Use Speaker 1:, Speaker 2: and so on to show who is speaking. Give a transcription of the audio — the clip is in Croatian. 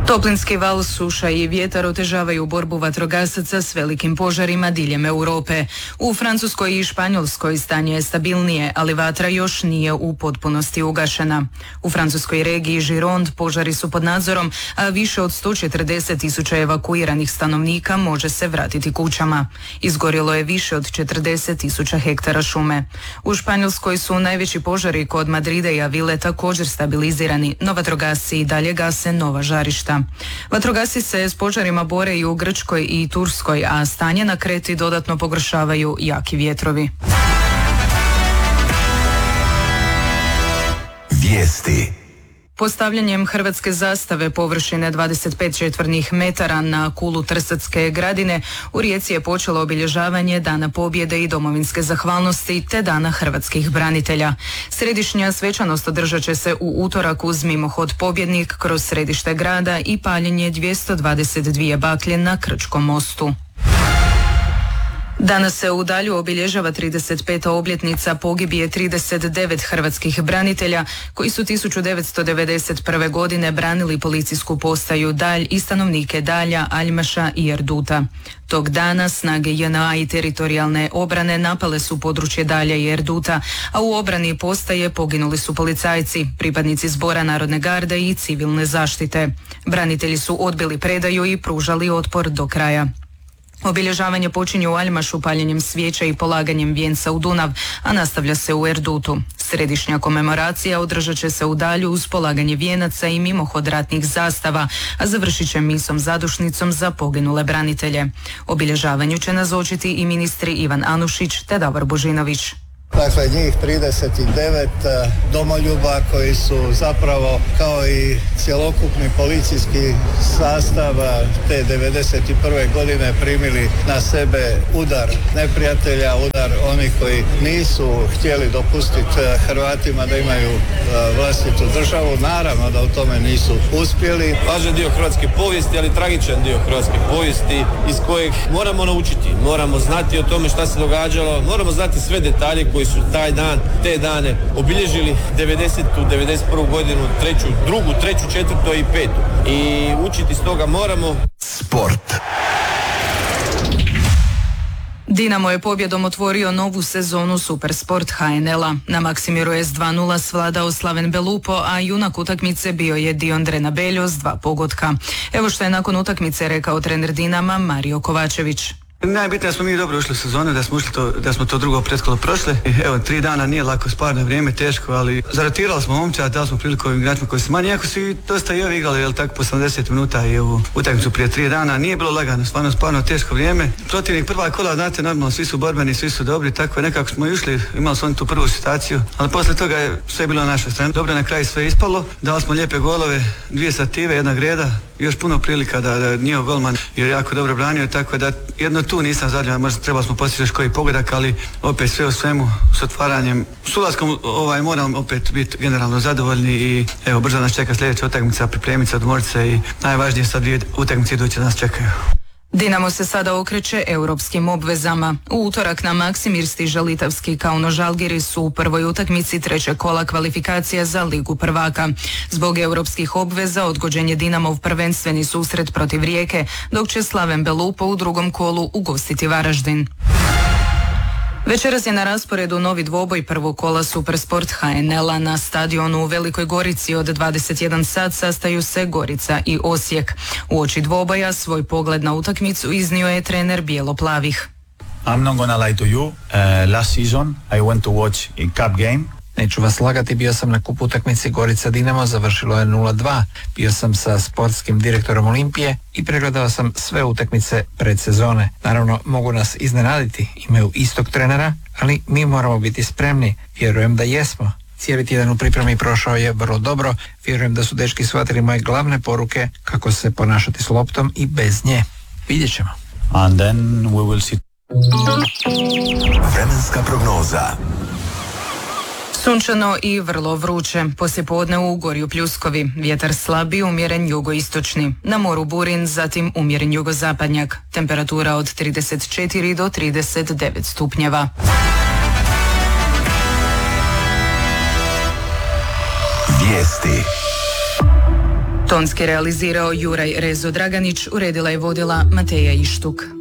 Speaker 1: Toplinski val, suša i vjetar otežavaju borbu vatrogasaca s velikim požarima diljem Europe. U Francuskoj i Španjolskoj stanje je stabilnije, ali vatra još nije u potpunosti ugašena. U francuskoj regiji Gironde požari su pod nadzorom, a više od 140.000 evakuiranih stanovnika može se vratiti kućama. Izgorjelo je više od 40.000 hektara šume. U Španjolskoj su najveći požari kod Madrida i Avile također stabilizirani, no vatrogasci i dalje gase nova žarišta. Vatrogasci se s požarima bore i u Grčkoj i Turskoj, a stanje na Kreti dodatno pogoršavaju jaki vjetrovi.
Speaker 2: Vijesti.
Speaker 1: Postavljanjem hrvatske zastave površine 25 četvornih metara na kulu Trsatske gradine u Rijeci je počelo obilježavanje Dana pobjede i domovinske zahvalnosti te Dana hrvatskih branitelja. Središnja svečanost održat će se u utorak uz mimohod Pobjednik kroz središte grada i paljenje 222 baklje na Krčkom mostu. Danas se u Dalju obilježava 35. obljetnica pogibije 39 hrvatskih branitelja koji su 1991. godine branili policijsku postaju Dalj i stanovnike Dalja, Aljmaša i Erduta. Tog dana snage JNA i teritorijalne obrane napale su područje Dalja i Erduta, a u obrani postaje poginuli su policajci, pripadnici Zbora narodne garde i civilne zaštite. Branitelji su odbili predaju i pružali otpor do kraja. Obilježavanje počinje u Aljmašu paljenjem svijeća i polaganjem vijenca u Dunav, a nastavlja se u Erdutu. Središnja komemoracija održat će se u Dalju uz polaganje vijenaca i mimohod ratnih zastava, a završit će misom zadušnicom za poginule branitelje. Obilježavanju će nazočiti i ministri Ivan Anušić te Davor Božinović.
Speaker 3: Dakle, njih 39 domoljuba koji su zapravo kao i cjelokupni policijski sastav te 91. godine primili na sebe udar neprijatelja, udar onih koji nisu htjeli dopustiti Hrvatima da imaju vlastitu državu. Naravno da u tome nisu uspjeli.
Speaker 4: Važan dio hrvatske povijesti, ali tragičan dio hrvatske povijesti iz kojeg moramo naučiti. Moramo znati o tome šta se događalo, moramo znati sve detalje koji su taj dan, te dane obilježili 90. 91. godinu, 3., 2., 3., 4. i 5. I učiti s toga moramo.
Speaker 2: Sport.
Speaker 1: Dinamo je pobjedom otvorio novu sezonu Supersport HNL-a. Na Maksimiru S 2:0 svladao Slaven Belupo, a junak utakmice bio je Diondre Nabeljo s 2 pogotka. Evo što je nakon utakmice rekao trener Dinama Mario Kovačević.
Speaker 5: Najbitnije smo mi dobro ušli u sezonu, da smo to drugo pretkolo prošli. Evo, 3 dana nije lako, sparno vrijeme, teško, ali zarotirali smo momčad, dali smo priliku ovim igračima koji su manji, iako su i dosta i ovi igrali, tako po 70 minuta i u utakmicu prije 3 dana. Nije bilo lagano, stvarno teško vrijeme. Protivnik prva kola, znate, normalno, svi su borbeni, svi su dobri, tako nekako smo išli, imali smo tu prvu situaciju, ali poslije toga je sve bilo na našoj strani. Dobro, na kraju sve ispalo, dali smo lijepe golove, 2 sative, 1 greda, još puno prilika da njihov golman je jako dobro branio, tako da jedno tu nisam zadovoljan, možda trebali smo postići još koji pogodak, ali opet sve u svemu s otvaranjem, s ulaskom moram opet biti generalno zadovoljni i evo brzo nas čeka sljedeća utakmica, pripremiti se, odmoriti se i najvažnije sad 2 utakmice iduće nas čekaju.
Speaker 1: Dinamo se sada okreće europskim obvezama. U utorak na Maksimir stiže litavski Kauno Žalgiris u prvoj utakmici 3. kola kvalifikacija za Ligu prvaka. Zbog europskih obveza odgođen je Dinamov prvenstveni susret protiv Rijeke, dok će Slaven Belupo u drugom kolu ugostiti Varaždin. Večeras je na rasporedu novi dvoboj prvog kola Supersport HNL-a. Na stadionu u Velikoj Gorici od 21 sat sastaju se Gorica i Osijek. Uoči dvoboja svoj pogled na utakmicu iznio je trener Bijelo-plavih.
Speaker 6: I'm not gonna lie to you. Last season I went to watch a cup game.
Speaker 7: Neću vas lagati, bio sam na kup utakmici Gorica Dinamo, završilo je 0-2. Bio sam sa sportskim direktorom Olimpije i pregledao sam sve utakmice predsezone. Naravno, mogu nas iznenaditi, imaju istog trenera, ali mi moramo biti spremni. Vjerujem da jesmo. Cijeli tjedan u pripremi prošao je vrlo dobro. Vjerujem da su dečki shvatili moje glavne poruke kako se ponašati s loptom i bez nje. Vidjet ćemo.
Speaker 6: And then we will see.
Speaker 2: Vremenska prognoza.
Speaker 1: Sunčano i vrlo vruće. Poslijepodne u Ugorju pljuskovi. Vjetar slabi, umjeren jugoistočni. Na moru burin, zatim umjeren jugozapadnjak. Temperatura od 34 do 39 stupnjeva.
Speaker 2: Vijesti.
Speaker 1: Tonski realizirao Juraj Rezo Draganić, uredila i vodila Mateja Ištuk.